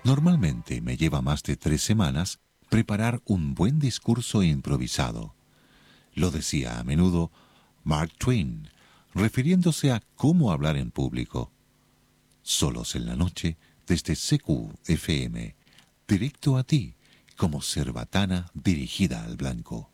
Normalmente me lleva más de 3 semanas preparar un buen discurso improvisado. Lo decía a menudo Mark Twain, refiriéndose a cómo hablar en público. Solos en la noche, desde CQ FM, directo a ti, como cerbatana dirigida al blanco.